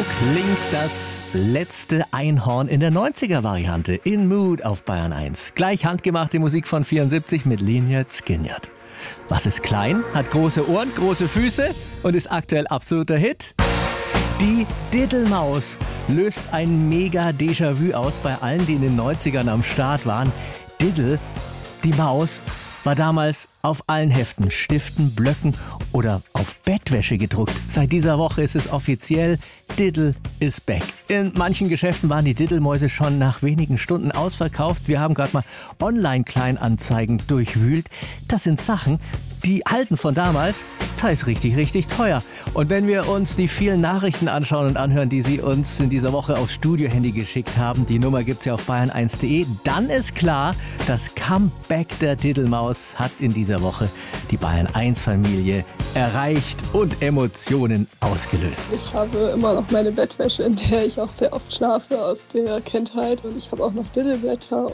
klingt das letzte Einhorn in der 90er-Variante in Mood auf Bayern 1. Gleich handgemachte Musik von 74 mit Lynyrd Skynyrd. Was ist klein, hat große Ohren, große Füße und ist aktuell absoluter Hit? Die Diddlemaus löst ein mega Déjà-vu aus bei allen, die in den 90ern am Start waren. Diddle, die Maus, war damals auf allen Heften, Stiften, Blöcken oder auf Bettwäsche gedruckt. Seit dieser Woche ist es offiziell, Diddle is back. In manchen Geschäften waren die Diddlemäuse schon nach wenigen Stunden ausverkauft. Wir haben gerade mal Online-Kleinanzeigen durchwühlt. Das sind Sachen, die halten von damals, teils richtig, richtig teuer. Und wenn wir uns die vielen Nachrichten anschauen und anhören, die Sie uns in dieser Woche aufs Studiohandy geschickt haben, die Nummer gibt's ja auf bayern1.de, dann ist klar, das Comeback der Diddlemaus hat in dieser Woche die Bayern-1-Familie erreicht und Emotionen ausgelöst. Ich habe immer noch meine Bettwäsche, in der ich auch sehr oft schlafe aus der Kindheit. Und ich habe auch noch Diddleblätter